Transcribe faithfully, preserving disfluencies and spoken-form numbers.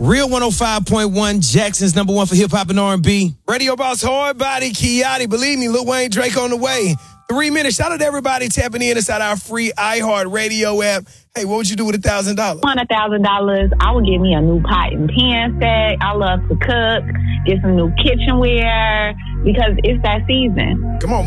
Real one oh five point one, Jackson's number one for hip-hop and R and B. Radio Boss Hard Body, Kiati. Believe me, Lil Wayne, Drake on the way. Three minutes. Shout out to everybody tapping in inside our free iHeart Radio app. Hey, what would you do with a thousand dollars? Want a thousand dollars? I would get me a new pot and pan set. I love to cook. Get some new kitchenware because it's that season. Come on.